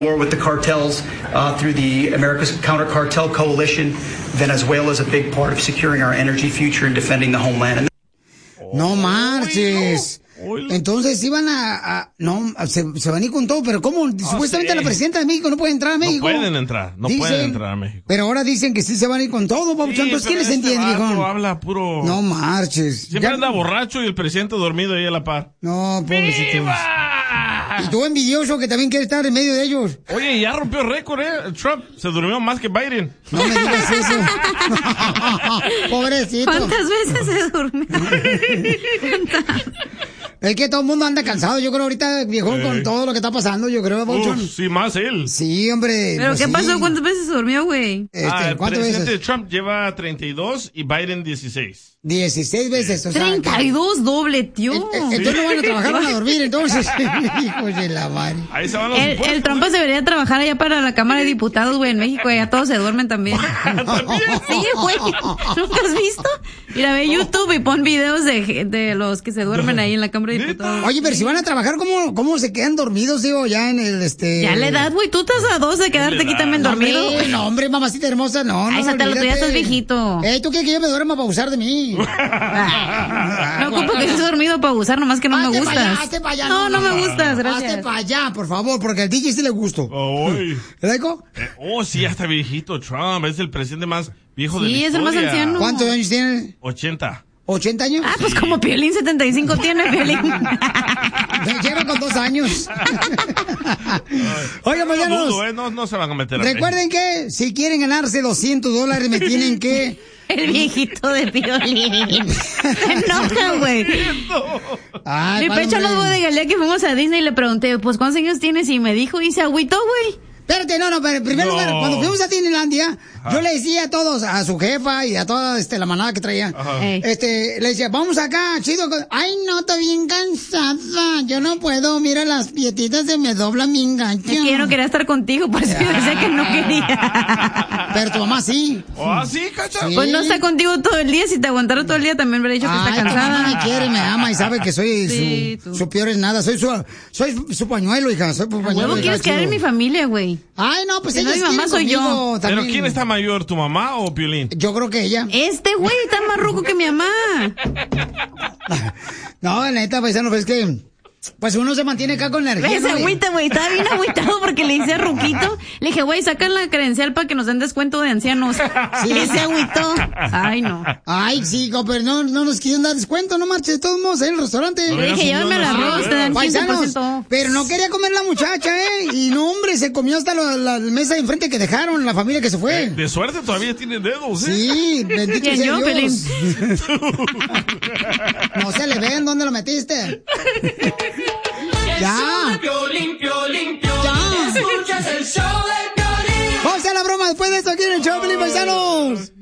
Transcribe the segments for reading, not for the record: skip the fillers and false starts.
War with the cartels through the America's Counter Cartel Coalition. Venezuela is a big part of securing our energy future and defending the homeland. No marches. Entonces iban se van a ir con todo, pero ¿cómo? Supuestamente la presidenta de México no puede entrar a México. No pueden entrar a México. Pero ahora dicen que sí se van a ir con todo, Papuchón. Entonces, ¿quién les entiende, viejo? Habla puro... No marches. Siempre anda borracho y el presidente dormido ahí a la par. No, pobrecito. Y tú envidioso que también quiere estar en medio de ellos. Oye, ya rompió récord, Trump se durmió más que Biden. No me digas eso. Pobrecito. ¿Cuántas veces se durmió? Es que todo el mundo anda cansado, yo creo ahorita, viejón, con todo lo que está pasando, yo creo, Papuchón. Sí, más él. Sí, hombre. ¿Pero qué pasó? ¿Cuántas veces se durmió, güey? El presidente Trump lleva 32 y Biden 16. 16 veces, o sea. 32 doble, tío. Entonces no van a trabajar, van a dormir, entonces. Hijos de la madre. Ahí se van los el Trump debería trabajar allá para la Cámara de Diputados, güey, en México, ya todos se duermen también. Sí, güey. ¿Nunca has visto? Mira, ve YouTube y pon videos de los que se duermen ahí en la Cámara de Diputados. Oye, pero si van a trabajar, ¿cómo se quedan dormidos, digo, ya en el Ya la edad, güey, tú estás a 2 de quedarte aquí también dormido. No, hombre, mamacita hermosa, no. Ay, Satelo, tú ya estás viejito. ¿Tú quieres que yo me duerma para abusar de mí? No ocupo que estés dormido para abusar, nomás que no me gustas. Hazte para allá. No me gustas, gracias. Hazte para allá, por favor, porque al DJ sí le gusto. ¿Verdad, hijo? Sí, ya está viejito Trump, es el presidente más viejo de la historia. Sí, es el más anciano. ¿Cuántos años tiene? 80. ¿80 años? Ah, pues como Piolín, 75 tiene Piolín. Lleva con 2 años. Oigan, paisanos. No se van a meter. Recuerden que si quieren ganarse $200 me tienen que... El viejito de Piolín. Se enoja, güey. Mi pecho no puede el día que fuimos a Disney y le pregunté, pues, ¿cuántos años tienes? Y me dijo, y se agüitó, güey. Espérate, pero en primer lugar, cuando fuimos a Disneylandia, yo le decía a todos, a su jefa y a toda la manada que traía, le decía, vamos acá, chido. Ay, no, estoy bien cansada, yo no puedo, mira, las pietitas se me doblan bien gacho. Es que yo no quería estar contigo, por eso yo decía que no quería. Pero tu mamá sí. ¿Sí, cacha? Sí. Pues no está contigo todo el día, si te aguantara todo el día también hubiera dicho que está cansada. Tu mamá me quiere, me ama y sabe que soy su peor es nada, soy su pañuelo, hija, soy su pañuelo. ¿Cómo quieres quedar en mi familia, güey? Ay, no, pues ella mi mamá soy yo. ¿Pero quién está mayor, tu mamá o Piolín? Yo creo que ella. Este güey está más ruco que mi mamá. No, la neta, paisano, pues es que... Pues uno se mantiene acá con energía. Ese agüita, güey, estaba bien agüitado porque le hice a Ruquito. Le dije, güey, sacan la credencial para que nos den descuento de ancianos. Sí. Ese agüito. Ay, no. Ay, sí, pero no nos quieren dar descuento, no marches, de todos modos, en el restaurante. Le dije, llévame el arroz, te dan 15%. Pero no quería comer la muchacha, Y no, hombre, se comió hasta la mesa de enfrente que dejaron, la familia que se fue. De suerte todavía tiene dedos, Sí, bendito sea Dios. Pelín? No se le ven, ¿dónde lo metiste? Ya. Ya. Escuchas el show de Piolín. Vamos a la broma después de esto aquí en el show, Piolín, paisanos.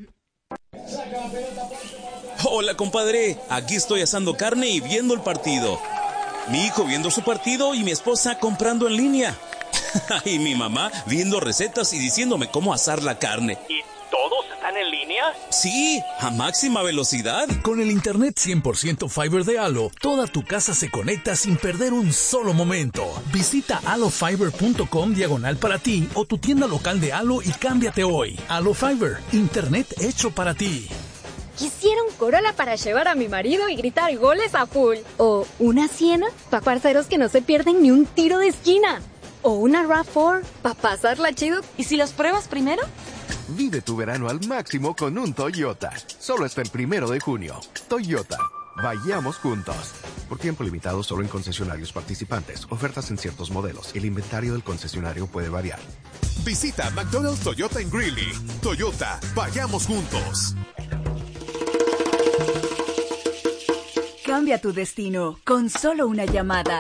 Hola, compadre. Aquí estoy asando carne y viendo el partido. Mi hijo viendo su partido y mi esposa comprando en línea. Y mi mamá viendo recetas y diciéndome cómo asar la carne. ¿Y todos están en línea? Sí, a máxima velocidad. Con el internet 100% Fiber de Halo, toda tu casa se conecta sin perder un solo momento. Visita halofiber.com/ para ti o tu tienda local de Halo y cámbiate hoy. Halo Fiber, internet hecho para ti. Quisiera un Corolla para llevar a mi marido y gritar goles a full. O una Siena para parceros que no se pierden ni un tiro de esquina. O una RAV4 para pasarla chido. ¿Y si los pruebas primero? Vive tu verano al máximo con un Toyota. Solo hasta el 1 de junio. Toyota. Vayamos juntos. Por tiempo limitado solo en concesionarios participantes. Ofertas en ciertos modelos. El inventario del concesionario puede variar. Visita McDonald's Toyota en Greeley. Toyota. Vayamos juntos. Cambia tu destino con solo una llamada.